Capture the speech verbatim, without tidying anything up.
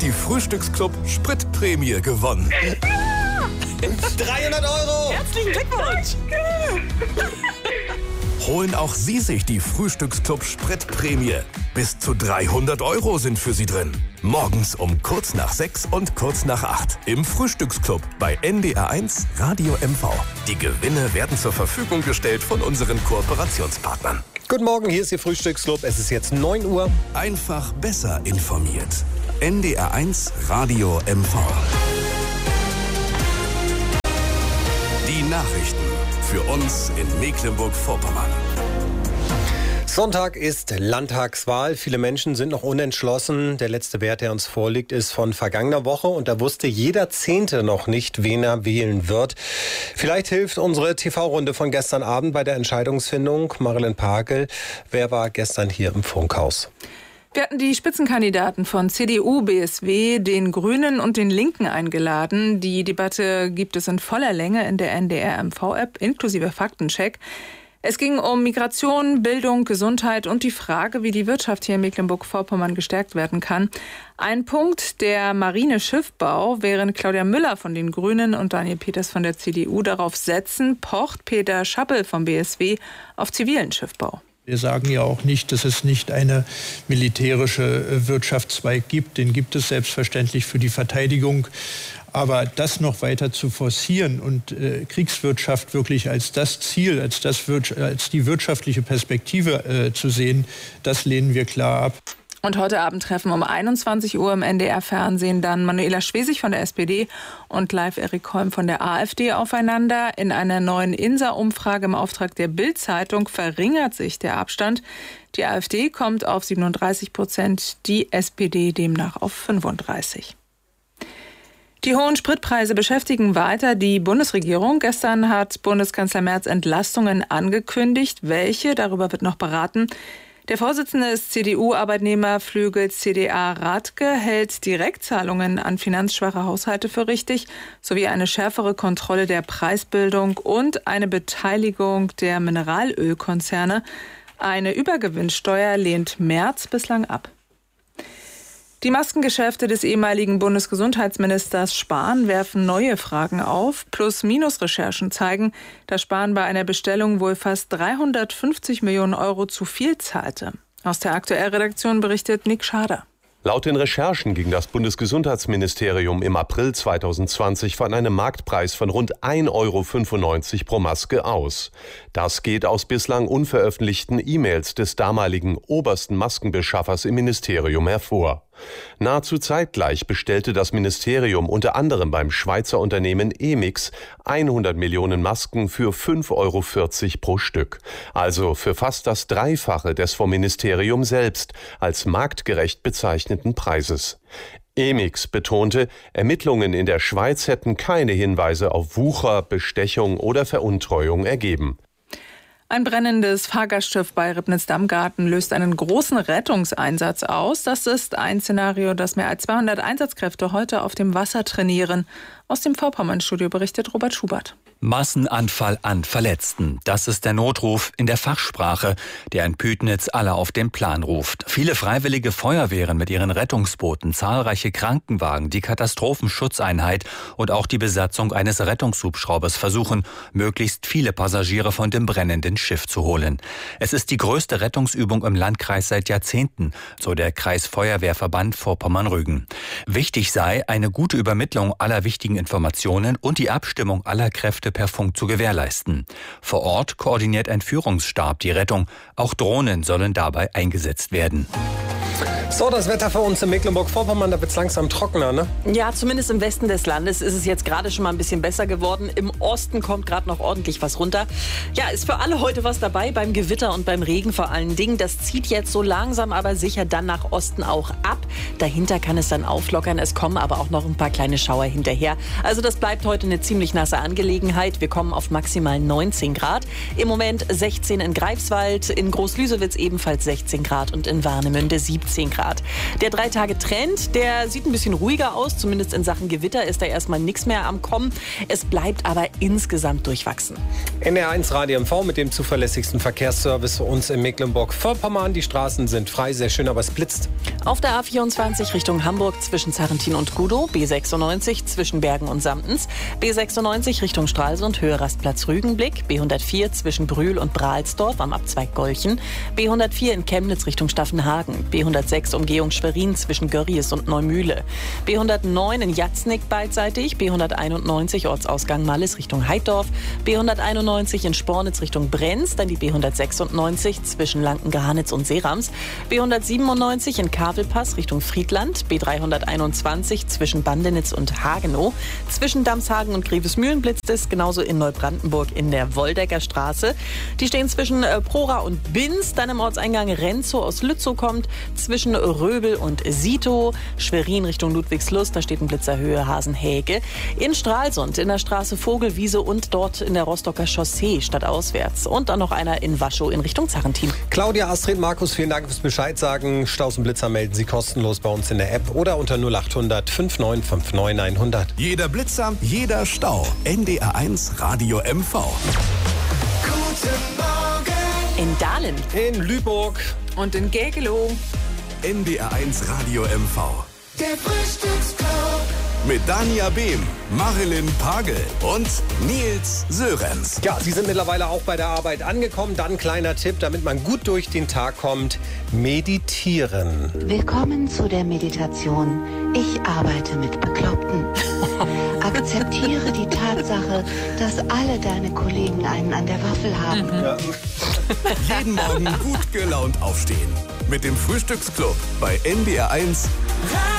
die Frühstücksclub Spritprämie gewonnen. dreihundert Euro! Herzlichen Glückwunsch! Holen auch Sie sich die Frühstücksclub Spritprämie. Bis zu dreihundert Euro sind für Sie drin. Morgens um kurz nach sechs und kurz nach acht im Frühstücksclub bei N D R eins Radio M V. Die Gewinne werden zur Verfügung gestellt von unseren Kooperationspartnern. Guten Morgen, hier ist Ihr Frühstücksclub. Es ist jetzt neun Uhr. Einfach besser informiert. N D R eins Radio M V. Die Nachrichten für uns in Mecklenburg-Vorpommern. Sonntag ist Landtagswahl. Viele Menschen sind noch unentschlossen. Der letzte Wert, der uns vorliegt, ist von vergangener Woche. Und da wusste jeder Zehnte noch nicht, wen er wählen wird. Vielleicht hilft unsere T V-Runde von gestern Abend bei der Entscheidungsfindung. Marilyn Pakel, wer war gestern hier im Funkhaus? Wir hatten die Spitzenkandidaten von C D U, B S W, den Grünen und den Linken eingeladen. Die Debatte gibt es in voller Länge in der N D R M V-App inklusive Faktencheck. Es ging um Migration, Bildung, Gesundheit und die Frage, wie die Wirtschaft hier in Mecklenburg-Vorpommern gestärkt werden kann. Ein Punkt, der Marineschiffbau, während Claudia Müller von den Grünen und Daniel Peters von der C D U darauf setzen, pocht Peter Schappel vom B S W auf zivilen Schiffbau. Wir sagen ja auch nicht, dass es nicht eine militärische Wirtschaftszweig gibt. Den gibt es selbstverständlich für die Verteidigung. Aber das noch weiter zu forcieren und äh, Kriegswirtschaft wirklich als das Ziel, als, das, als die wirtschaftliche Perspektive äh, zu sehen, das lehnen wir klar ab. Und heute Abend treffen um einundzwanzig Uhr im N D R-Fernsehen dann Manuela Schwesig von der S P D und Live Erik Holm von der AfD aufeinander. In einer neuen INSA-Umfrage im Auftrag der Bild-Zeitung verringert sich der Abstand. Die AfD kommt auf siebenunddreißig Prozent, die S P D demnach auf fünfunddreißig. Die hohen Spritpreise beschäftigen weiter die Bundesregierung. Gestern hat Bundeskanzler Merz Entlastungen angekündigt. Welche? Darüber wird noch beraten. Der Vorsitzende des C D U-Arbeitnehmerflügels C D A Rathke hält Direktzahlungen an finanzschwache Haushalte für richtig, sowie eine schärfere Kontrolle der Preisbildung und eine Beteiligung der Mineralölkonzerne. Eine Übergewinnsteuer lehnt Merz bislang ab. Die Maskengeschäfte des ehemaligen Bundesgesundheitsministers Spahn werfen neue Fragen auf. Plus-Minus-Recherchen zeigen, dass Spahn bei einer Bestellung wohl fast dreihundertfünfzig Millionen Euro zu viel zahlte. Aus der Aktuellredaktion berichtet Nick Schader. Laut den Recherchen ging das Bundesgesundheitsministerium im April zweitausendzwanzig von einem Marktpreis von rund ein Euro fünfundneunzig pro Maske aus. Das geht aus bislang unveröffentlichten E-Mails des damaligen obersten Maskenbeschaffers im Ministerium hervor. Nahezu zeitgleich bestellte das Ministerium unter anderem beim Schweizer Unternehmen Emix hundert Millionen Masken für fünf Euro vierzig pro Stück. Also für fast das Dreifache des vom Ministerium selbst als marktgerecht bezeichneten Preises. Emix betonte, Ermittlungen in der Schweiz hätten keine Hinweise auf Wucher, Bestechung oder Veruntreuung ergeben. Ein brennendes Fahrgastschiff bei Ribnitz-Damgarten löst einen großen Rettungseinsatz aus. Das ist ein Szenario, das mehr als zweihundert Einsatzkräfte heute auf dem Wasser trainieren. Aus dem Vorpommern-Studio berichtet Robert Schubert. Massenanfall an Verletzten. Das ist der Notruf in der Fachsprache, der in Pütnitz alle auf den Plan ruft. Viele freiwillige Feuerwehren mit ihren Rettungsbooten, zahlreiche Krankenwagen, die Katastrophenschutzeinheit und auch die Besatzung eines Rettungshubschraubers versuchen, möglichst viele Passagiere von dem brennenden Schiff zu holen. Es ist die größte Rettungsübung im Landkreis seit Jahrzehnten, so der Kreisfeuerwehrverband Vorpommern-Rügen. Wichtig sei eine gute Übermittlung aller wichtigen Informationen und die Abstimmung aller Kräfte per Funk zu gewährleisten. Vor Ort koordiniert ein Führungsstab die Rettung. Auch Drohnen sollen dabei eingesetzt werden. So, das Wetter für uns in Mecklenburg-Vorpommern, da wird es langsam trockener, ne? Ja, zumindest im Westen des Landes ist es jetzt gerade schon mal ein bisschen besser geworden. Im Osten kommt gerade noch ordentlich was runter. Ja, ist für alle heute was dabei, beim Gewitter und beim Regen vor allen Dingen. Das zieht jetzt so langsam, aber sicher dann nach Osten auch ab. Dahinter kann es dann auflockern. Es kommen aber auch noch ein paar kleine Schauer hinterher. Also das bleibt heute eine ziemlich nasse Angelegenheit. Wir kommen auf maximal neunzehn Grad. Im Moment sechzehn in Greifswald, in Großlüsewitz ebenfalls sechzehn Grad und in Warnemünde siebzehn. zehn Grad. Der Drei-Tage-Trend, der sieht ein bisschen ruhiger aus. Zumindest in Sachen Gewitter ist da erstmal nichts mehr am Kommen. Es bleibt aber insgesamt durchwachsen. N D R eins Radio M V mit dem zuverlässigsten Verkehrsservice für uns in Mecklenburg-Vorpommern. Die Straßen sind frei, sehr schön, aber es blitzt. Auf der A vierundzwanzig Richtung Hamburg zwischen Zarrentin und Gudow, B sechsundneunzig zwischen Bergen und Samtens, B sechsundneunzig Richtung Stralsund, Höhe Rastplatz Rügenblick, B hundertvier zwischen Brühl und Brahlsdorf am Abzweig Golchen, B hundertvier in Chemnitz Richtung Staffenhagen, B hundertsechs Umgehung Schwerin zwischen Görries und Neumühle, B hundertneun in Jatznick beidseitig, B hunderteinundneunzig Ortsausgang Malles Richtung Heiddorf, B hunderteinundneunzig in Spornitz Richtung Brenz, dann die B hundertsechsundneunzig zwischen Lanken-Granitz und Seerams, B hundertsiebenundneunzig in Kavelpass Richtung Friedland, B dreihunderteinundzwanzig zwischen Bandenitz und Hagenow, zwischen Damshagen und Grevesmühlen blitzt es, genauso in Neubrandenburg in der Woldecker Straße. Die stehen zwischen äh, Prora und Binz, dann im Ortseingang Renzow aus Lützow kommt, zwischen Röbel und Sito, Schwerin Richtung Ludwigslust, da steht ein Blitzer Höhe Hasenhäge, in Stralsund in der Straße Vogelwiese und dort in der Rostocker Chaussee stadtauswärts und dann noch einer in Waschow in Richtung Zarrentin. Claudia, Astrid, Markus, vielen Dank fürs Bescheid sagen. Staus und Blitzer melden Sie kostenlos bei uns in der App oder unter null achthundert fünfundneunzig neunundfünfzig hundert. Jeder Blitzer, jeder Stau. N D R eins Radio M V. Guten Morgen. In Dahlen, In Lübeck. Und in Gägelow. N D R eins Radio M V. Der Frühstücksclub. Mit Dania Behm, Marilyn Pagel und Nils Sörenz. Ja, Sie sind mittlerweile auch bei der Arbeit angekommen. Dann kleiner Tipp, damit man gut durch den Tag kommt. Meditieren. Willkommen zu der Meditation. Ich arbeite mit Bekloppten. Akzeptiere die Tatsache, dass alle deine Kollegen einen an der Waffel haben. Ja. Jeden Morgen gut gelaunt aufstehen. Mit dem Frühstücksclub bei N D R eins.